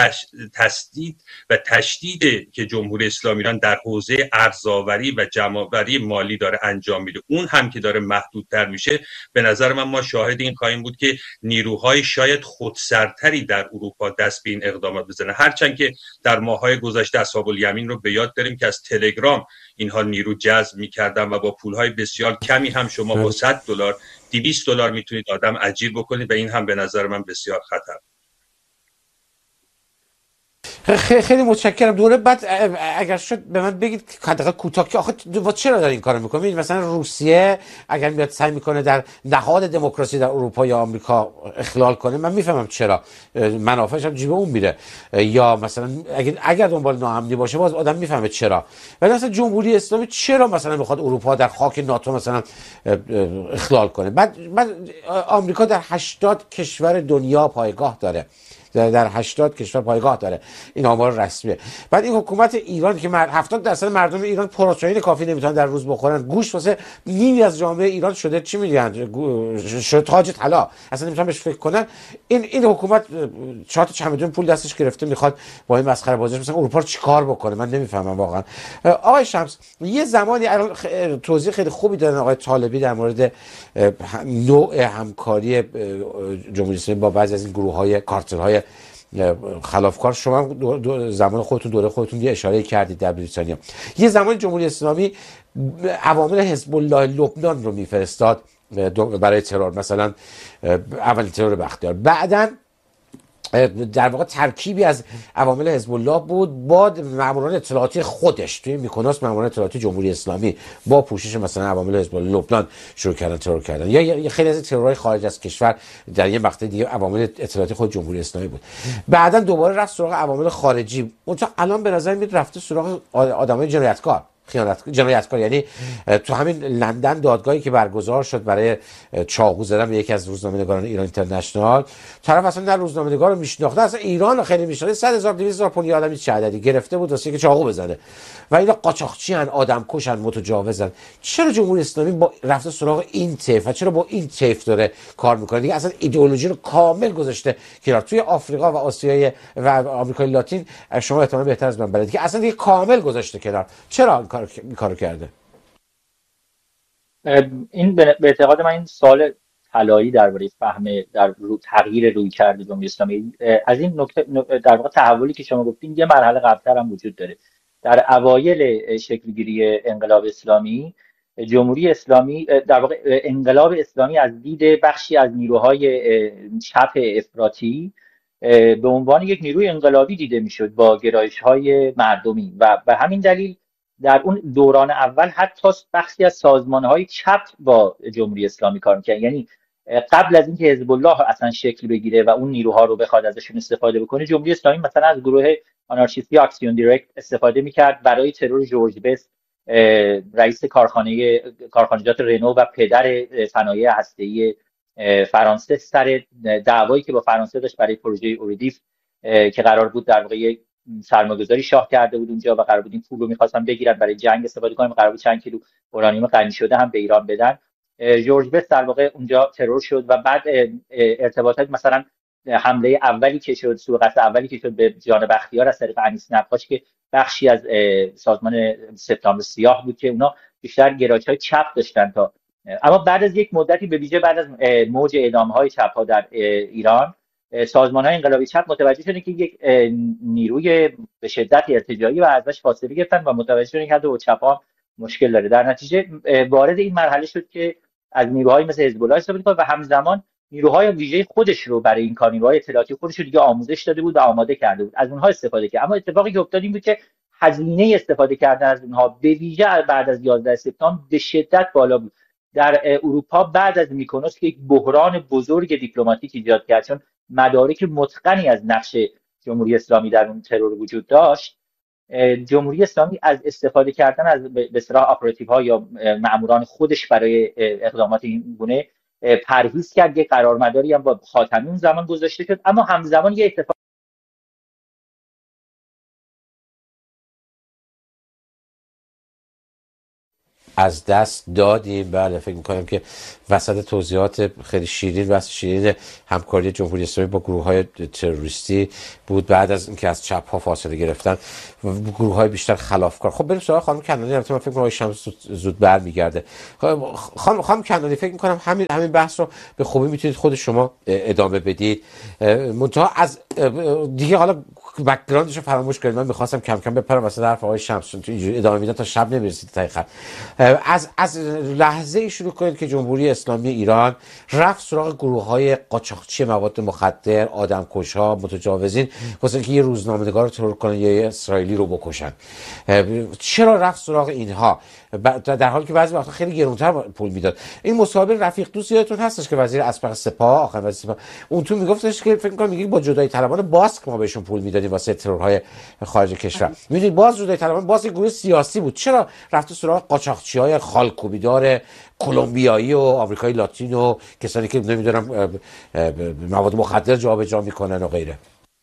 تسدید و تشدید که جمهوری اسلامی ایران در حوزه ارزآوری و جمع‌آوری مالی داره انجام میده، اون هم که داره محدودتر میشه. به نظر من ما شاهد این خواهیم بود که نیروهای شاید خودسرتری در اروپا دست به این اقدامات بزنن، هرچند که در ماه‌های گذشته اصحاب الیمین رو به یاد داریم که از تلگرام اینها نیرو جذب میکردن و با پولهای بسیار کمی هم شما با $100 $200 میتونید آدم اجیر بکنید و این هم به نظر من بسیار خطر. خیلی متشکرم. دوره بعد اگر شد به من بگید حداقل کوتاه که آخه چرا داره این کارو میکنه؟ مثلا روسیه اگر میاد سعی میکنه در نهاد دموکراسی در اروپا یا آمریکا اخلال کنه، من میفهمم چرا، منافعش هم جیب اون میره. یا مثلا اگر دنبال ناامنی باشه باز آدم میفهمه چرا. ولی مثلا جمهوری اسلامی چرا مثلا میخواد اروپا در خاک ناتو مثلا اخلال کنه؟ بعد آمریکا در 80 کشور دنیا پایگاه داره، در 80 کشور پایگاه داره، این آمار رسمیه. بعد این حکومت ایران که 70% مردم ایران پروتئین کافی نمیتونن در روز بخورن، گوشت واسه نیمی از جامعه ایران شده چی میگن، شده تاج طلا، اصلا نمیتونن بهش فکر کنن. این حکومت 4 تا چمدون پول دستش گرفته میخواد با این مسخره بازیش مثلا اروپا رو چیکار بکنه. من نمیفهمم واقعا. آقای شمس یه زمانی توضیح خیلی خوبی دادن آقای طالبی در مورد نوع همکاری جمهوری اسلامی با بعضی از این گروه‌های کارتل‌های خلافکار. شما زمان خودتون دوره خودتون یه اشاره کردید در بریتانیا. یه زمان جمهوری اسلامی عوامل حزب الله لبنان رو میفرستاد برای ترور، مثلا اولین ترور بختیار، بعداً در واقع ترکیبی از عوامل حزب الله بود با ماموران اطلاعاتی خودش توی میکناس، ماموران اطلاعاتی جمهوری اسلامی با پوشش مثلا عوامل حزب الله لبنان شروع کردن ترور کردن. یا خیلی از ترورهای خارج از کشور در یه مقطع دیگه عوامل اطلاعاتی خود جمهوری اسلامی بود. بعداً دوباره رفت سراغ عوامل خارجی. اونجا الان به نظر میاد رفته سراغ آدمای جنایتکار، جنایتکار. یعنی تو همین لندن دادگاهی که برگزار شد برای چاقو زدن به یکی از روزنامه‌نگاران ایران اینترنشنال، طرف اصلا نه روزنامه‌نگار رو میشناخته، اصلا ایران خیلی میشناخته، 100,000 200,000 پوند آدمی چه عددی گرفته بود واسه که چاقو بزنه و اینا قاچاقچی ان، آدم کشن، متجاوزن. چرا جمهوری اسلامی با رفته سراغ این طیف و چرا با این طیف داره کار میکنه؟ دیگه اصلا ایدئولوژی رو کامل گذاشته کنار. توی آفریقا و آسیای و آمریکای لاتین شما احتمالاً بهتر از من بلدید که اصلا دیگه کامل گذاشته کنار. چرا این کارو کرده؟ این به اعتقاد من این سوال طلایی درباره فهم در تغییر رویکرد جمهوری اسلامی. از این نکته در واقع تحولی که شما گفتین یه مرحله قبل‌تر هم وجود داره. در اوایل شکلگیری انقلاب اسلامی، جمهوری اسلامی در واقع انقلاب اسلامی از دید بخشی از نیروهای چپ افراطی به عنوان یک نیروی انقلابی دیده میشد با گرایش‌های مردمی و به همین دلیل در اون دوران اول حتی بخشی از سازمان‌های چپ با جمهوری اسلامی کار می‌کردن. یعنی قبل از اینکه حزب الله اصلا شکل بگیره و اون نیروها رو بخواد ازشون استفاده بکنه، جمهوری اسلامی مثلا از گروه آنارشیستی اکسیون دایرکت استفاده میکرد برای ترور جورج بست، رئیس کارخانجات رنو و پدر صنایع هسته‌ای فرانسه، سر دعوایی که با فرانسه داشت برای پروژه اوریدیف که قرار بود در واقع سرمایه‌گذاری شاه کرده بود اونجا و قرار بود این پول رو می‌خواستن بگیرن برای جنگ استفاده کنن، قرار بود چند کیلو اورانیوم غنی شده هم به ایران بدن. جورج بست در واقع اونجا ترور شد و بعد ارتباطات مثلا حمله اولی که شد، سوء قصد اولی که شد به جان بختیار از طریق انیس نقاش که بخشی از سازمان سپتامبر سیاه بود که اونا بیشتر گرایش‌های چپ داشتن تا اما بعد از یک مدتی به ویژه بعد از موج اعدام‌های چپ‌ها در ایران، سازمان‌های انقلابی چپ متوجه شدن که یک نیروی به شدت ارتجاعی و ازش فاصله گرفتن و متوجه شدن که حتی چپ‌ها مشکل داره. در نتیجه وارد این مرحله شد که از نیروهای مثل حزب الله استفاده کنه و همزمان نیروهای ویژه خودش رو برای این کار، نیروهای اطلاعاتی خودش رو دیگه آموزش داده بود و آماده کرده بود، از اونها استفاده کرد. اما اتفاقی که افتاد این بود که هزینه استفاده کردن از اونها به ویژه بعد از 11 سپتامبر به شدت بالا بود. در اروپا بعد از میکونوس که یک بحران بزرگ دیپلماتیک ایجاد کرد، چون مدارک متقنی از نقش جمهوری اسلامی در اون ترور وجود داشت، جمهوری اسلامی از استفاده کردن از به اصطلاح اپراتیو ها یا ماموران خودش برای اقدامات این گونه پرهیز کرد. یک قرارمداری هم با خاتمی اون زمان گذاشته شد، اما همزمان یه اتفاق از دست دادیم. بله، فکر می‌کنم که وسط توضیحات خیلی شیرین همکاری جمهوری اسلامی با گروه‌های تروریستی بود بعد از اینکه از چپ‌ها فاصله گرفتن و گروه‌های بیشتر خلافکار. خب بریم سراغ خانم کنانی. البته من فکر می‌کنم شمس زود برمیگرده. خانم کنانی، فکر می‌کنم همین بحث رو به خوبی میتونید خود شما ادامه بدید. منتها از دیگه حالا بک‌گراندش رو فراموش کنید. من می‌خواستم کم کم بپرم واسه حرف آقای شمس، تو اینجوری ادامه میدن تا شب نمی‌رسید دقیقاً. از لحظه شروع کنید که جمهوری اسلامی ایران رفت سراغ گروه‌های قاچاقچی مواد مخدر، آدمکش‌ها، متجاوزین واسه اینکه یه روزنامه‌نگار رو ترور کنن یا یه اسرائیلی رو بکشن. چرا رفت سراغ اینها در حالی که بعضی وقتا خیلی گرونتر پول میداد؟ این مصاحبه رفیق دوست یادتون هستش که وزیر اسبق سپاه، آخرین وزیر سپاه، اون تو میگفتش که فکر کنم میگه با جدای طلبان باسک ما بهشون پول میدادیم واسه ترورهای خارج کشور. میدونید باز جدای طلبان باز یک گروه سیاسی بود. چرا رفت سراغ قاچاقچی‌های خالکوبیدار کلمبیایی و آمریکای لاتین و کسانی که نمیدونم مواد مخدر جابجا میکنن و غیره؟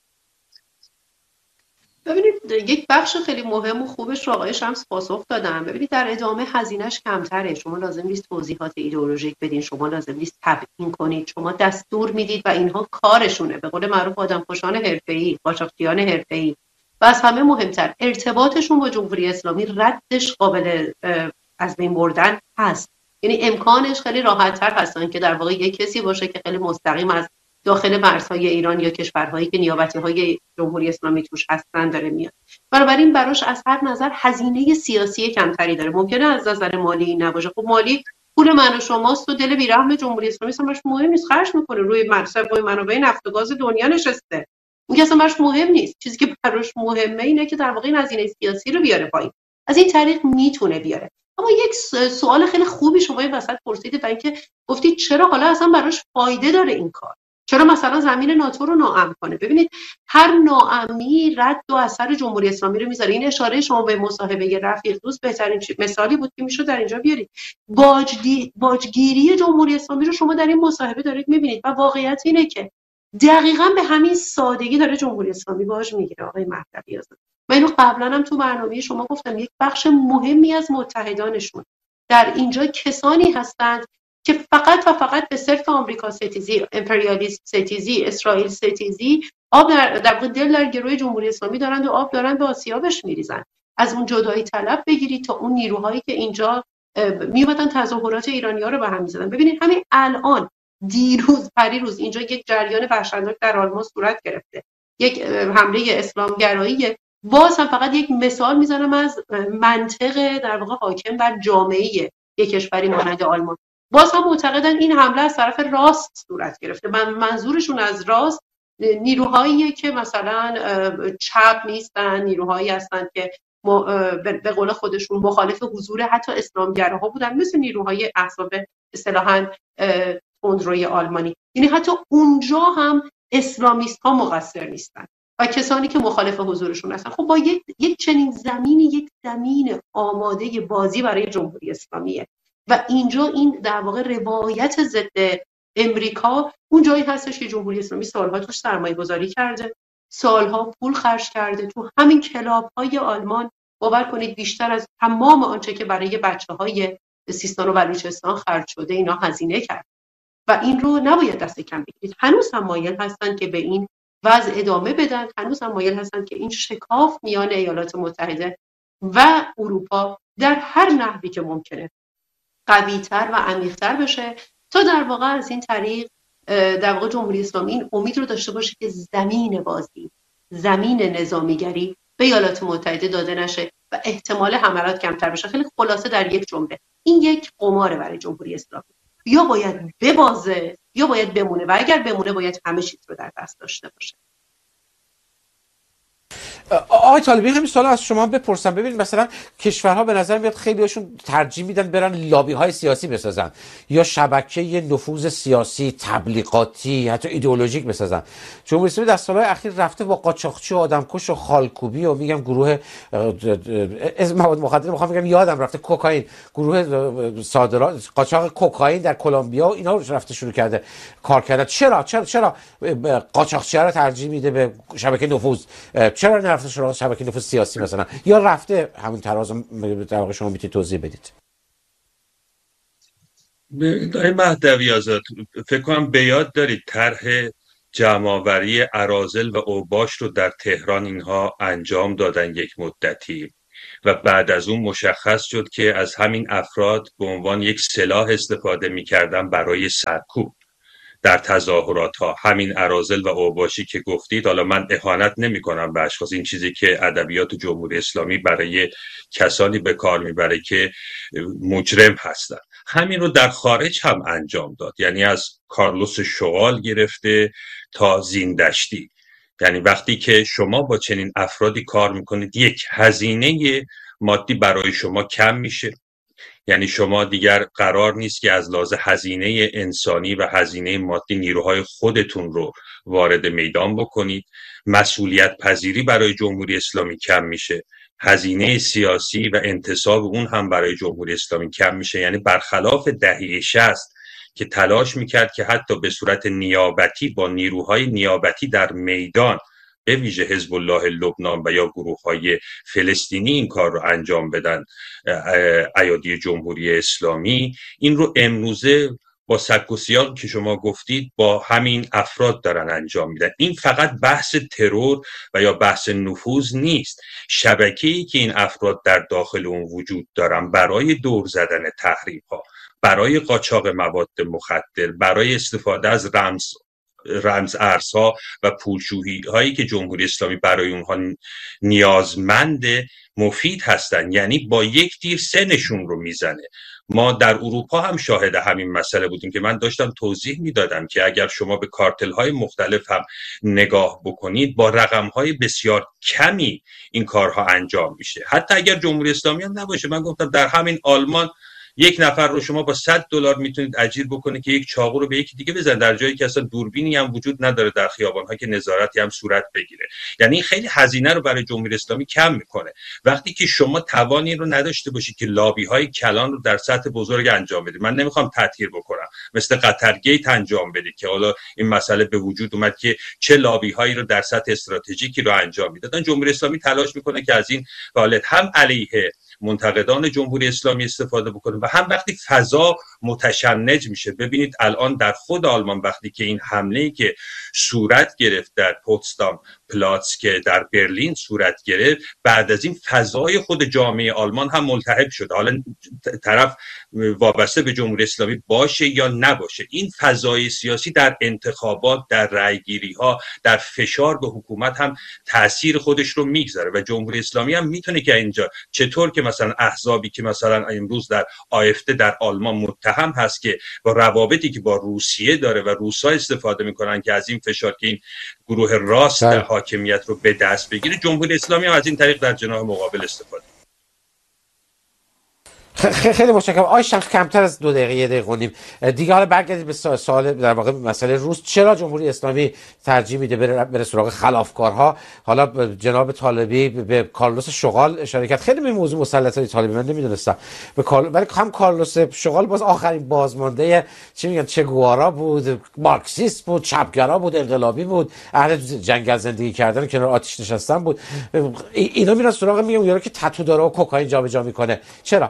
ببینید، یک بخش خیلی مهم و خوبش رو آقای شمس پاسخ دادن. ببینید، در ادامه هزینه‌اش کمتره، شما لازم نیست توضیحات ایدئولوژیک بدین، شما لازم نیست تبیین کنید، شما دستور میدید و اینها کارشونه. به قول معروف آدمکشان حرفه‌ای، قاچاقچیان حرفه‌ای. و از همه مهمتر ارتباطشون با جمهوری اسلامی ردش قابل از بین بردن هست. یعنی امکانش خیلی راحت‌تر هستن که در واقع یک کسی باشه که خیلی مستقیم از داخل مرزهای ایران یا کشورهایی که نیابتی‌های جمهوری اسلامی توش هستن داره میاد. بنابراین براش از هر نظر هزینه سیاسی کمتری داره. ممکنه از نظر مالی نباشه. خب مالی پول من و شماست و دل بیرحم جمهوری اسلامی اصلا براش مهم نیست، خرج میکنه روی منابع نفت و گاز دنیا نشسته. اون اصلا براش مهم نیست. چیزی که براش مهمه اینه که در واقع این هزینه سیاسی رو بیاره پایین. از این طریق میتونه بیاره. اما یک سوال خیلی خوبی شما این وسط پرسیدید و اینکه گفتید چرا حالا اصلا براش فایده داره این کار؟ چرا مثلا زمین ناتو رو ناامن کنه؟ ببینید، هر ناامنی رد و اثر جمهوری اسلامی رو میذاره. این اشاره شما به مصاحبه رفیق دوست بهترین مثالی بود که میشد در اینجا بیارید. باجگیری جمهوری اسلامی رو شما در این مصاحبه دارید میبینید و واقعیت اینه که دقیقاً به همین سادگی داره جمهوری اسلامی باج میگیره. آقای مهدوی آزاد، من اینو قبلا هم تو برنامه شما گفتم، یک بخش مهمی از متحدانشون در اینجا کسانی هستند که فقط و فقط به صرف آمریکا ستیزی، امپریالیسم ستیزی، اسرائیل ستیزی آب در دل در گروه جمهوری اسلامی دارند و آب دارند به آسیابش میریزن. از اون جدایی طلب بگیرید تا اون نیروهایی که اینجا میومدن تظاهرات ایرانی‌ها رو به هم می‌زدن. ببینید همین الان دیروز پریروز اینجا یک جریان وحشتناک در آلمان صورت گرفته، یک حمله اسلامگرایی. باز هم فقط یک مثال میزنم از منطق در واقع حاکم بر جامعه یک کشوری مانند آلمان. باز هم معتقدن این حمله از طرف راست صورت گرفته. منظورشون از راست نیروهایی که مثلا چپ نیستن، نیروهایی هستن که به قول خودشون مخالف حضور حتی اسلامگراها بودن، مثل نیروهای احزاب اصطلاحاً تندروی آلمانی. یعنی حتی اونجا هم اسلامیست ها مقصر نیستن و کسانی که مخالف حضورشون هستن. خب با یک چنین زمینی، یک زمین آماده بازی برای جمهوری اسلامیه و اینجا این در واقع روایت ضد امریکا اون جایی هستش که جمهوری اسلامی سالها توش سرمایه گذاری کرده، سالها پول خرج کرده. تو همین کلاب های آلمان باور کنید بیشتر از تمام آنچه که برای بچه‌های سیستان و بلوچستان خرج شده اینا هزینه کرد و این رو نباید دست کم بگیرید. هنوز هم مایل هستن که به این وضع ادامه بدن، هنوز هم مایل هستن که این شکاف میان ایالات متحده و اروپا در هر نحوی که ممکنه قوی‌تر و عمیق‌تر بشه تا در واقع از این طریق در واقع جمهوری اسلامی این امید رو داشته باشه که زمین بازی، زمین نظامیگری به ایالات متحده داده نشه و احتمال حملات کمتر بشه. خیلی خلاصه در یک جمله این یک قماره برای جمهوری اسلامی، یا باید ببازه یا باید بمونه و اگر بمونه باید همه چیز رو در دست داشته باشه. آقای طالبی همین سوال از شما بپرسم. ببینید مثلا کشورها به نظر میاد خیلی هاشون ترجیح میدن برن لابی های سیاسی بسازن یا شبکه نفوذ سیاسی، تبلیغاتی، حتی ایدئولوژیک بسازن. جمهوری اسلامی در سالهای اخیر رفته با قاچاقچی و آدمکش و خالکوبی و میگم گروه مواد مخدر، میخوام بگم یادم رفته کوکائین، گروه صادرات قاچاق کوکائین در کلمبیا و اینا رو رفته شروع کرده کار کردن. چرا قاچاقچی رو ترجیح میده به شبکه نفوذ؟ چرا نرفته شبکه نفوذ سیاسی مثلا، یا رفته همون تراز؟ در واقع شما میتونید توضیح بدید. آقای مهدوی آزاد، فکر کنم به یاد دارید طرح جمع‌آوری اراذل و اوباش رو در تهران اینها انجام دادن یک مدتی و بعد از اون مشخص شد که از همین افراد به عنوان یک سلاح استفاده می‌کردن برای سرکوب در تظاهرات ها. همین اراذل و اوباشی که گفتید، حالا من اهانت نمی کنم به اشخاص، این چیزی که ادبیات جمهوری اسلامی برای کسانی به کار میبره که مجرم هستن، همین رو در خارج هم انجام داد. یعنی از کارلوس شوال گرفته تا زیندشتی. یعنی وقتی که شما با چنین افرادی کار میکنید، یک هزینه مادی برای شما کم میشه. یعنی شما دیگر قرار نیست که از لحاظ هزینه انسانی و هزینه مادی نیروهای خودتون رو وارد میدان بکنید. مسئولیت پذیری برای جمهوری اسلامی کم میشه. هزینه سیاسی و انتصاب اون هم برای جمهوری اسلامی کم میشه. یعنی برخلاف دهه 60 که تلاش میکرد که حتی به صورت نیابتی با نیروهای نیابتی در میدان، به ویژه حزب الله لبنان و یا گروه‌های فلسطینی این کار رو انجام بدن، ایادی جمهوری اسلامی این رو امروزه با سبک و سیاق که شما گفتید با همین افراد دارن انجام میدن. این فقط بحث ترور و یا بحث نفوذ نیست. شبکه‌ای که این افراد در داخل اون وجود دارن برای دور زدن تحریم‌ها، برای قاچاق مواد مخدر، برای استفاده از رمز ارزها و پولشویی هایی که جمهوری اسلامی برای اونها نیازمند مفید هستن. یعنی با یک تیر سه نشون رو میزنه. ما در اروپا هم شاهد همین مسئله بودیم که من داشتم توضیح میدادم که اگر شما به کارتل های مختلف هم نگاه بکنید، با رقم های بسیار کمی این کارها انجام میشه. حتی اگر جمهوری اسلامی هم نباشه، من گفتم در همین آلمان یک نفر رو شما با $100 میتونید اجیر بکنید که یک چاقو رو به یکی دیگه بزنه، در جایی که اصلا دوربینی هم وجود نداره در خیابان‌ها که نظارتی هم صورت بگیره. یعنی خیلی هزینه رو برای جمهوری اسلامی کم میکنه. وقتی که شما توانی رو نداشته باشید که لابی‌های کلان رو در سطح بزرگ انجام بدید، من نمیخوام تطهیر بکنم، مثل قطرگیت انجام بدید که حالا این مسئله به وجود اومد که چه لابی‌هایی رو در سطح استراتژیکی رو انجام میدادن. جمهوری اسلامی تلاش میکنه که از این حالت هم علیه منتقدان جمهوری اسلامی استفاده بکنه و هم وقتی فضا متشنج میشه. ببینید الان در خود آلمان وقتی که این حمله‌ای که صورت گرفت در پوتسدام پلاتس که در برلین صورت گرفت، بعد از این فضای خود جامعه آلمان هم ملتهب شده. حالا طرف وابسته به جمهوری اسلامی باشه یا نباشه، این فضای سیاسی در انتخابات، در رأیگیری ها، در فشار به حکومت هم تأثیر خودش رو میگذاره و جمهوری اسلامی هم میتونه که اینجا چطور که مثلا احزابی که مثلا امروز در آیفته در آلمان متهم هست که با روابطی که با روسیه داره و روسا استفاده میکنن که از این فشار که این گروه راست حاکمیت رو به دست بگیره، جمهوری اسلامی هم از این طریق در جناح مقابل استفاده. خیلی متشکرم آقای شمس. کمتر از 2 دقیقه 1 دقیقه و نیم دیگه. حالا برگردید به سوال در واقع مسئله روز. چرا جمهوری اسلامی ترجیح میده بره سراغ خلافکارها؟ حالا جناب طالبی به کارلوس شغال اشاره کرد، خیلی به موضوع مسلطه طالبی من نمیدونستم، ولی هم کارلوس شغال باز آخرین بازمانده چی میگن چه گوارا بود، مارکسیست بود، چپگرا بود، انقلابی بود، اهل جنگل زندگی کردن کنار آتش نشستن بود. اینا میرن سراغ میگم یارو که تتو داره و کوکائین جابجا میکنه. چرا؟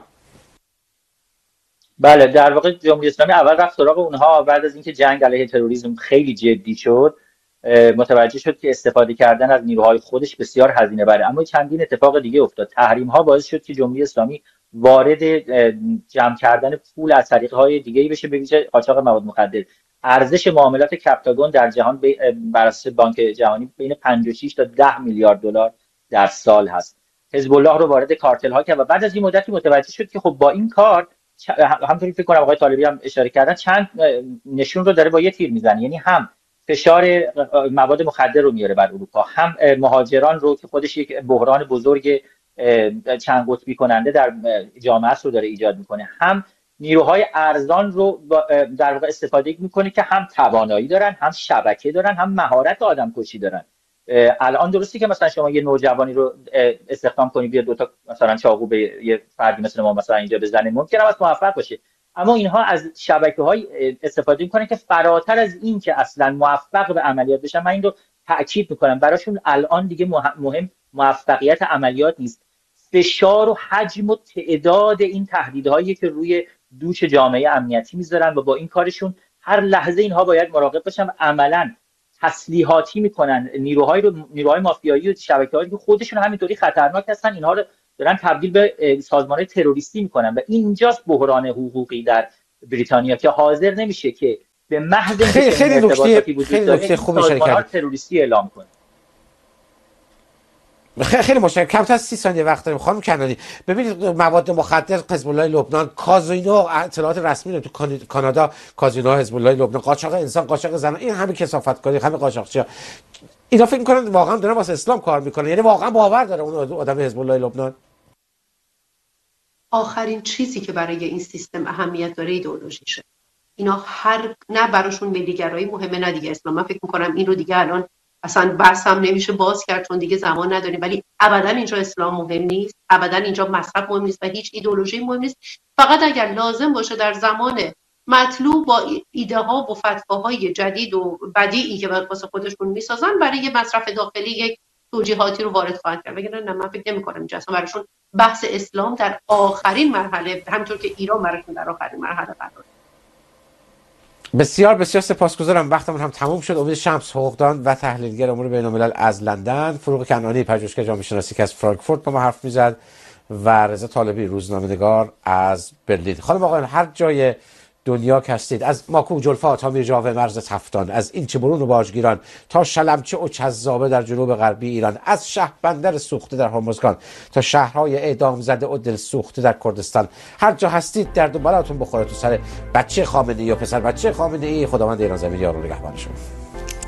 بله، در واقع جمهوری اسلامی اول رفت سراغ اونها، بعد از اینکه جنگ علیه تروریسم خیلی جدی شد متوجه شد که استفاده کردن از نیروهای خودش بسیار هزینه بره. اما چندین اتفاق دیگه افتاد. تحریم ها باعث شد که جمهوری اسلامی وارد جمع کردن پول از طریق‌های دیگه‌ای بشه، به ویژه قاچاق مواد مخدر. ارزش معاملات کپتاگون در جهان بر اساس بانک جهانی بین 56 تا 10 میلیارد دلار در سال هست. حزب الله رو وارد کارتل ها کرد و بعد از این مدتی متوجه شد که خب با این کار همونطوری فکر کنم آقای طالبی هم اشاره کردن چند نشون رو داره با یه تیر میزنه. یعنی هم فشار مواد مخدر رو میاره بر اروپا، هم مهاجران رو که خودش یک بحران بزرگ چند قطبی کننده در جامعه رو داره ایجاد میکنه، هم نیروهای ارزان رو در واقع استفاده میکنه که هم توانایی دارن، هم شبکه دارن، هم مهارت آدمکشی دارن. الان درستی که مثلا شما یه نوجوانی رو استخدام کنی بیاد 2 تا مثلا چاقو به یه فردی مثل ما مثلا اینجا بزنه، ممکنه واسه موفق باشه، اما اینها از شبکه‌های استفاده میکنن که فراتر از این که اصلا موفق به عملیات بشن. من این رو تاکید میکنم، براشون الان دیگه مهم موفقیت عملیات نیست، فشار و حجم و تعداد این تهدیدهایی که روی دوش جامعه امنیتی میذارن و با این کارشون هر لحظه اینها باید مراقب باشن. عملاً تسلیحاتی میکنن نیروهای مافیایی و شبکه‌هایی که خودشون همینطوری خطرناک هستن، اینها رو دارن تبدیل به سازمان تروریستی میکنن و اینجاست بحران حقوقی در بریتانیا که حاضر نمیشه که به محض خیلی نکته خوبی اشاره تروریستی اعلام کنه. خیلی مشکل. کمتر از 30 ثانیه وقت داریم. خانم کنانی ببینید مواد مخدر، حزب الله لبنان، کازینو، اطلاعات رسمی تو کانادا، کازینو حزب الله لبنان، قاچاق انسان، قاچاق زنان، این همه کثافتکاری، همه قاچاقچی‌ها، اینا فکر می‌کنن واقعا دارن واسه اسلام کار میکنن؟ یعنی واقعا باور داره اون آدم حزب الله لبنان؟ آخرین چیزی که برای این سیستم اهمیت داره ایدئولوژیشه. اینا نه براشون ملیگرایی مهمه نه دیگه اسلام. من فکر می‌کنم این رو دیگه الان اصلا بحث هم نمیشه باز کرد چون دیگه زمان نداریم، ولی ابدا اینجا اسلام مهم نیست، ابدا اینجا مذهب مهم نیست و هیچ ایدئولوژی مهم نیست. فقط اگر لازم باشه در زمان مطلوب با ایده ها و فتواهای جدید و بدیعی که واسه خودشون میسازن برای مصرف داخلی یک توجیهاتی رو وارد خواهند کرد. نه من فکر نمی‌کنم اینجا اصلا براشون بحث اسلام در آخرین مرحله، همونطور که ایران براشون در آخرین مرحله قرار. بسیار بسیار سپاسگزارم. وقتمون هم تموم شد. امید شمس، حقوقدان و تحلیلگر امور بین‌الملل از لندن، فروغ کنعانی پژوهشگر جامعه شناسی که از فرانکفورت با ما حرف میزد و رضا طالبی روزنامه‌نگار از برلین. خانم آقایان هر جای دنیا که هستید، از ماکو جلفا تا میرجاوه مرز تفتان، از اینچه برون و باجگیران تا شلمچه و چذابه در جنوب غربی ایران، از شهربندر سوخته در هرمزگان تا شهرهای اعدام زده و دل سوخته در کردستان، هر جا هستید درد و بلاتون بخوره تو سر بچه خامنه‌ای یا پسر بچه خامنه‌ای. خداوند ایران زمین یار و نگهبان شما.